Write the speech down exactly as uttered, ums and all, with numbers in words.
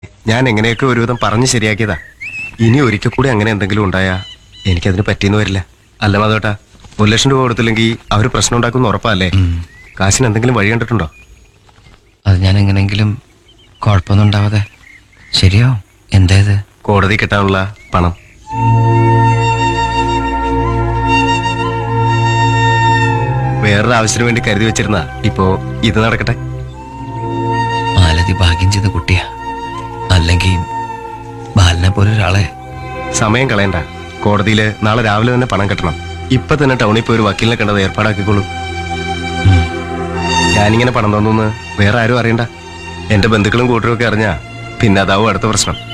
ഞാൻ എങ്ങനെയൊക്കെ ഒരുവിധം പറഞ്ഞ് ശരിയാക്കിയതാ. ഇനി ഒരിക്കൽ കൂടി അങ്ങനെ എന്തെങ്കിലും ഉണ്ടായാ എനിക്കതിന് പറ്റിയെന്ന് വരില്ല. അല്ല മാധവേട്ടാ, ഒരു ലക്ഷം രൂപ കൊടുത്തില്ലെങ്കിൽ അവർ പ്രശ്നം ഉണ്ടാക്കുന്ന ഉറപ്പല്ലേ? കാശിന് എന്തെങ്കിലും വഴി കണ്ടിട്ടുണ്ടോ? അത് ഞാൻ എങ്ങനെയെങ്കിലും കുഴപ്പമൊന്നും ഉണ്ടാവാതെ ശരിയോ? എന്തായത്? കോടതി കിട്ടാനുള്ള പണം. വേറൊരു ആവശ്യത്തിന് വേണ്ടി കരുതി വെച്ചിരുന്ന ഇപ്പോ ഇത് നടക്കട്ടെ. മാലതി ഭാഗ്യം ചെയ്ത കുട്ടിയാ. അല്ലെങ്കിൽ ബാലനെ പോലെ ഒരാളെ. സമയം കളയണ്ട. കോടതിയിൽ നാളെ രാവിലെ തന്നെ പണം കെട്ടണം. ഇപ്പൊ തന്നെ ടൗണിൽ പോയി ഒരു വക്കീലിനെ കണ്ടത് ഏർപ്പാടാക്കിക്കോളൂ. ഞാനിങ്ങനെ പണം തന്നു വേറെ ആരും അറിയണ്ട. എന്റെ ബന്ധുക്കളും കൂട്ടരും ഒക്കെ അറിഞ്ഞാ പിന്നെ അതാവും അടുത്ത പ്രശ്നം.